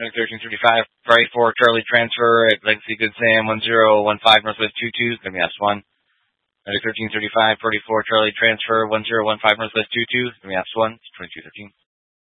Medic 1335, Party 4, Charlie transfer at Legacy Good Sam 1015 Northwest 22, going to be S1. Medic 1335, Party 4, Charlie transfer 1015 Northwest 22, going to be S1, 2213.